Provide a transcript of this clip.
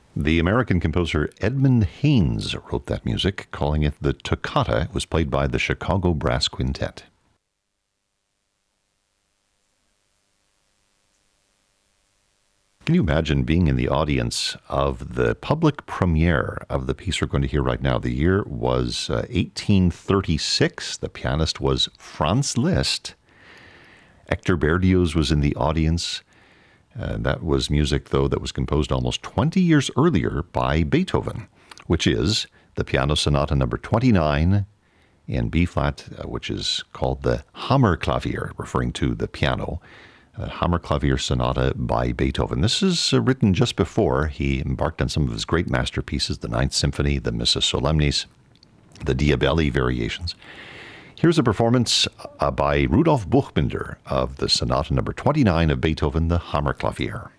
The American composer Edmund Haynes wrote that music, calling it the Toccata. It was played by the Chicago Brass Quintet. Can you imagine being in the audience of the public premiere of the piece we're going to hear right now? The year was 1836. The pianist was Franz Liszt. Hector Berlioz was in the audience. That was music, though, that was composed almost 20 years earlier by Beethoven, which is the Piano Sonata number 29 in B-flat, which is called the Hammerklavier, referring to the piano. Hammerklavier Sonata by Beethoven. This is written just before he embarked on some of his great masterpieces, the Ninth Symphony, the Missa Solemnis, the Diabelli variations. Here's a performance by Rudolf Buchbinder of the Sonata number 29 of Beethoven, the Hammerklavier.